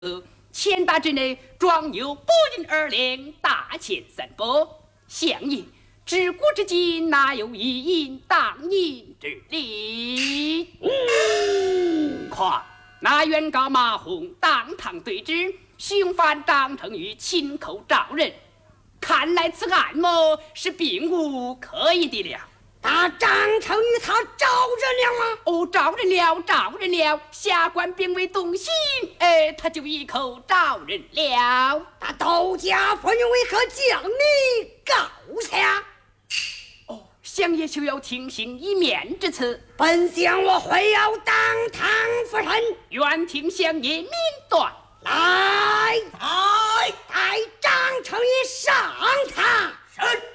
前8之内装有不仁而令，大钱3百。相爷，治国之今，哪有一银当银之理？况那原告马洪当堂对质，凶犯张成宇亲口招认，看来此案谋是并无可疑的了。 那张成宇他招认了吗？ 哦，招认了，下官并未动心，他就一口招认了。 那窦家夫人为何将你告下？ 哦，相爷就要听信一面之词， 本相我会要当堂复审， 愿听相爷明断。 来，带张成宇上堂。 是。